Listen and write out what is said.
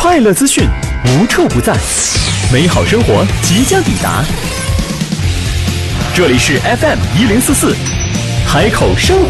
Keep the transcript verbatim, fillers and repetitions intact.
快乐资讯无处不在，美好生活即将抵达。这里是 F M 一零四四，海口生活。